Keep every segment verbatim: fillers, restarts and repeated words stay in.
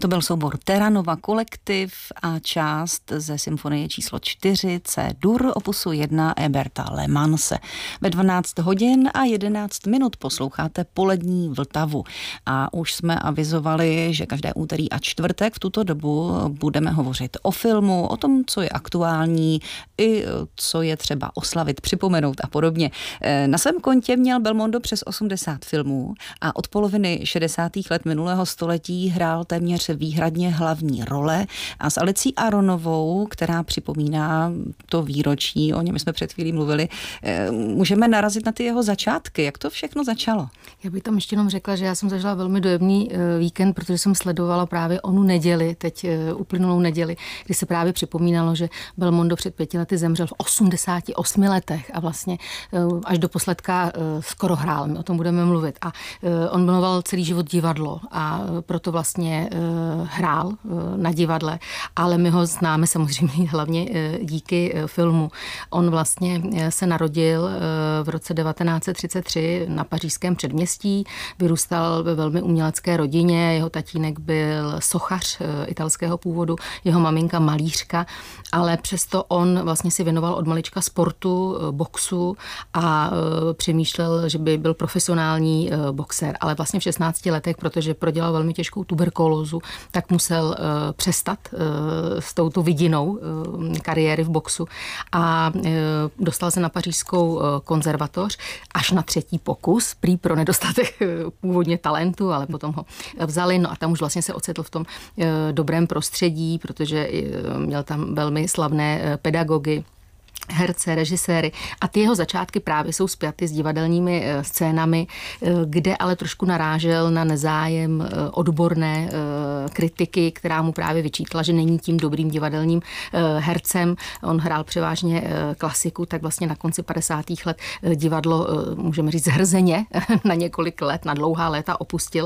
To byl soubor Terranova kolektiv a část ze symfonie číslo čtyři C-dur opusu jedna Eberta Lemanse. Ve dvanáct hodin a jedenáct minut posloucháte Polední Vltavu. A už jsme avizovali, že každé úterý a čtvrtek v tuto dobu budeme hovořit o filmu, o tom, co je aktuální, i co je třeba oslavit, připomenout a podobně. Na svém kontě měl Belmondo přes osmdesát filmů a od poloviny šedesátých let minulého století hrál téměř výhradně hlavní role a s Alicí Aronovou, která připomíná to výročí, o něm jsme před chvílí mluvili, můžeme narazit na ty jeho začátky. Jak to všechno začalo? Já bych tam ještě jenom řekla, že já jsem zažila velmi dojemný víkend, protože jsem sledovala právě onu neděli, teď uplynulou neděli, kdy se právě připomínalo, že Belmondo před pěti lety zemřel v osmdesáti osmi letech a vlastně až do posledka skoro hrál, my o tom budeme mluvit. A on miloval celý život divadlo a proto vlastně hrál na divadle, ale my ho známe samozřejmě hlavně díky filmu. On vlastně se narodil v roce devatenáct set třicet tři na pařížském předměstí, vyrůstal ve velmi umělecké rodině, jeho tatínek byl sochař italského původu, jeho maminka malířka, ale přesto on vlastně si věnoval od malička sportu, boxu a přemýšlel, že by byl profesionální boxer, ale vlastně v šestnácti letech, protože prodělal velmi těžkou tuberkulózu, tak musel uh, přestat uh, s touto vidinou uh, kariéry v boxu a uh, dostal se na pařížskou uh, konzervatoř až na třetí pokus, prý pro nedostatek uh, původně talentu, ale potom ho vzali, no a tam už vlastně se ocitl v tom uh, dobrém prostředí, protože uh, měl tam velmi slavné uh, pedagogy, herce, režiséry a ty jeho začátky právě jsou spjaty s divadelními scénami, kde ale trošku narážel na nezájem odborné kritiky, která mu právě vyčítala, že není tím dobrým divadelním hercem. On hrál převážně klasiku, tak vlastně na konci padesátých let divadlo, můžeme říct, zhrzeně na několik let, na dlouhá léta opustil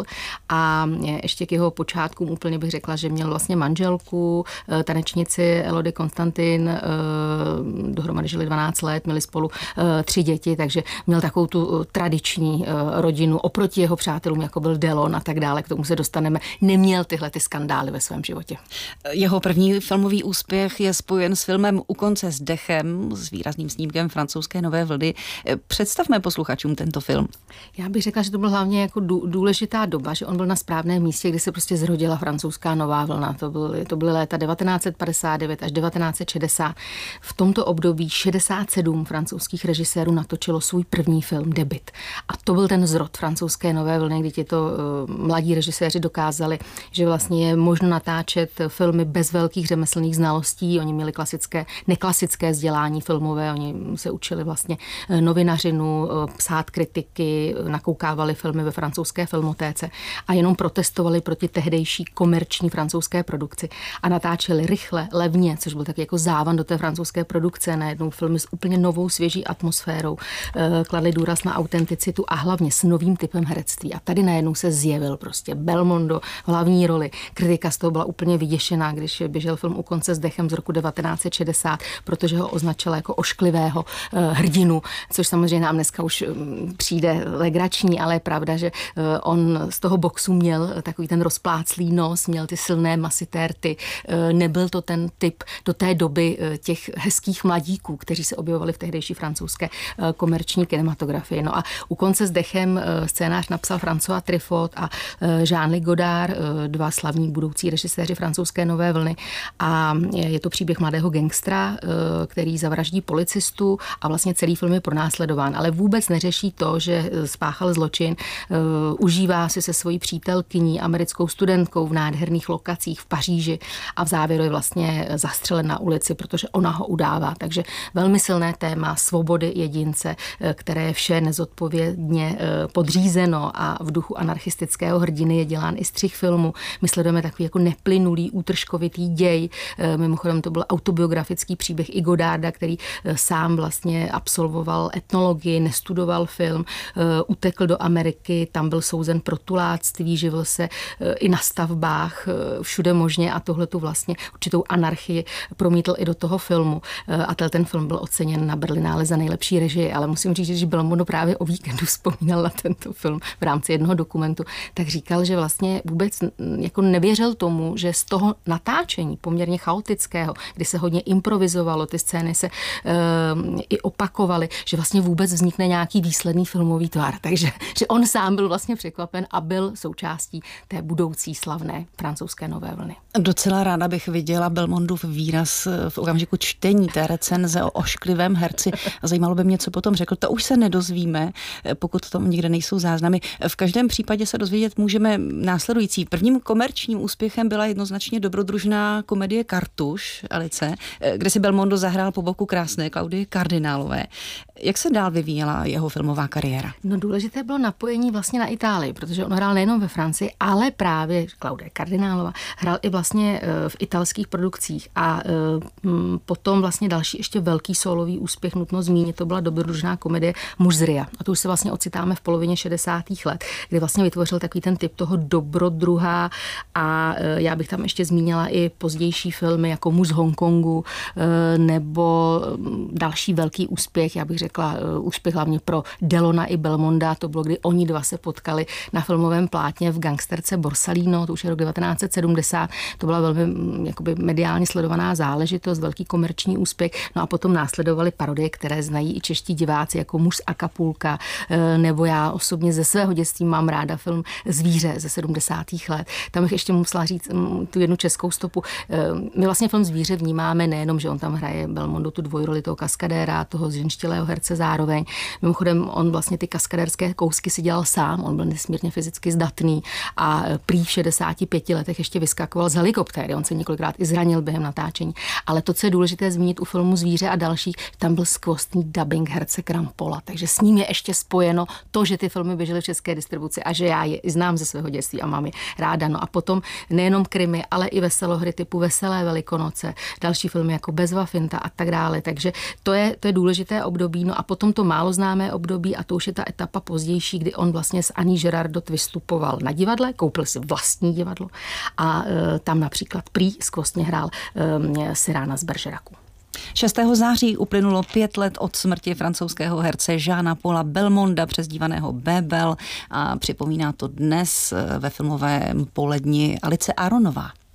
a ještě k jeho počátkům úplně bych řekla, že měl vlastně manželku, tanečnici Elodie Constantin, dohromady žili dvanáct let, měli spolu uh, tři děti, takže měl takovou tu uh, tradiční uh, rodinu oproti jeho přátelům, jako byl Delon a tak dále, k tomu se dostaneme. Neměl tyhle ty skandály ve svém životě. Jeho první filmový úspěch je spojen s filmem U konce s dechem, s výrazným snímkem francouzské Nové vlny. Představme posluchačům tento film. Já bych řekla, že to byla hlavně jako důležitá doba, že on byl na správném místě, kdy se prostě zrodila francouzská Nová vlna. To byly, to byly léta devatenáct set padesát devět až devatenáct set šedesát. V tomto období šedesát sedm francouzských režisérů natočilo svůj první film, debut. A to byl ten zrod francouzské Nové vlny, kdy tito uh, mladí režiséři dokázali, že vlastně je možno natáčet filmy bez velkých řemeslných znalostí. Oni měli klasické, neklasické vzdělání filmové, oni se učili vlastně novinařinu, psát kritiky, nakoukávali filmy ve francouzské filmotéce a jenom protestovali proti tehdejší komerční francouzské produkci a natáčeli rychle, levně, což byl taky jako závan do té francouzské produkce, najednou filmy s úplně novou svěží atmosférou, kladli důraz na autenticitu a hlavně s novým typem herectví. A tady najednou se zjevil prostě Belmondo v hlavní roli. Kritika z toho byla úplně vyděšená, když běžel film U konce s dechem z roku devatenáct set šedesát, protože ho označila jako ošklivého hrdinu, což samozřejmě nám dneska už přijde legrační, ale je pravda, že on z toho boxu měl takový ten rozpláclý nos, měl ty silné masitérty, nebyl to ten typ do té doby těch hezkých mladíků, kteří se objevovali v tehdejší francouzské komerční kinematografii. No a U konce s dechem scénář napsal François Truffaut a Jean-Luc Godard, dva slavní budoucí režiséři francouzské Nové vlny. A je to příběh mladého gangstra, který zavraždí policistu a vlastně celý film je pronásledován, ale vůbec neřeší to, že spáchal zločin, užívá si se svojí přítelkyní, americkou studentkou v nádherných lokacích v Paříži a v závěru je vlastně zastřelen na ulici, protože ona ho udává. Takže velmi silné téma svobody jedince, které je vše nezodpovědně podřízeno a v duchu anarchistického hrdiny je dělán i střih filmu. My sledujeme takový jako neplynulý, útržkovitý děj. Mimochodem to byl autobiografický příběh i Godarda, který sám vlastně absolvoval etnologii, nestudoval film, utekl do Ameriky, tam byl souzen pro tuláctví, živil se i na stavbách, všude možně a tohle tu vlastně určitou anarchii promítl i do toho filmu. A ten film byl oceněn na Berlinále za nejlepší režii, ale musím říct, že Belmondo právě o víkendu vzpomínal na tento film v rámci jednoho dokumentu, tak říkal, že vlastně vůbec jako nevěřil tomu, že z toho natáčení poměrně chaotického, kdy se hodně improvizovalo, ty scény se uh, i opakovaly, že vlastně vůbec vznikne nějaký výsledný filmový tvar. Takže že on sám byl vlastně překvapen a byl součástí té budoucí slavné francouzské nové vlny. Docela ráda bych viděla Belmondův výraz v okamžiku čtení té recenze o ošklivém herci a zajímalo by mě, co potom řekl. To už se nedozvíme, pokud tam nikde nejsou záznamy. V každém případě se dozvědět můžeme následující. Prvním komerčním úspěchem byla jednoznačně dobrodružná komedie Kartuš, Alice, kde si Belmondo zahrál po boku krásné Klaudie Kardinálové. Jak se dál vyvíjela jeho filmová kariéra? No důležité bylo napojení vlastně na Itálii, protože on hrál nejenom ve Francii, ale právě Klaudie Kardinálova hrál i vlastně v italských produkcích a potom vlastně další ještě velký sólový úspěch nutno zmínit, to byla dobrodružná komedie Muž z Ria. A to už se vlastně ocitáme v polovině šedesátých let, kdy vlastně vytvořil takový ten typ toho dobrodruha a já bych tam ještě zmínila i pozdější filmy jako Muž z Hongkongu nebo další velký úspěch, já bych řekla úspěch hlavně pro Delona i Belmonda, to bylo, kdy oni dva se potkali na filmovém plátně v gangsterce Borsalino, to už je rok devatenáct set sedmdesát, to byla velmi jakoby mediálně sledovaná záležitost, velký komerční úspěch, no a potom následovaly parodie, které znají i čeští diváci, jako Muž z Acapulca, nebo já osobně ze svého dětství mám ráda film Zvíře ze sedmdesátých let. Tam bych ještě musela říct tu jednu českou stopu. My vlastně film Zvíře vnímáme nejenom, že on tam hraje Belmondo tu dvojroli toho kaskadéra, toho zženštilého herce zároveň. Mimochodem on vlastně ty kaskadérské kousky si dělal sám, on byl nesmírně fyzicky zdatný a prý v šedesáti pěti letech ještě vyskakoval z helikoptéry, on se několikrát i zranil během natáčení. Ale to, co je důležité zmínit u filmu Zvíře a dalších, tam byl skvostný dubbing herce Krampola, takže s ním je ještě spojeno to, že ty filmy běžely v české distribuci a že já je znám ze svého dětství a mám je ráda. No a potom nejenom krimi, ale i veselohry typu Veselé velikonoce, další filmy jako Bezva finta a tak dále. Takže to je, to je důležité období. No a potom to málo známé období a to už je ta etapa pozdější, kdy on vlastně s Annie Girardot vystupoval na divadle, koupil si vlastní divadlo a e, tam například prý skvostně hrál e, Cyrana z Bergeracu. šestého září uplynulo pět let od smrti francouzského herce Jeana Paula Belmonda, přezdívaného Bébel, a připomíná to dnes ve filmovém poledni Alice Aronová.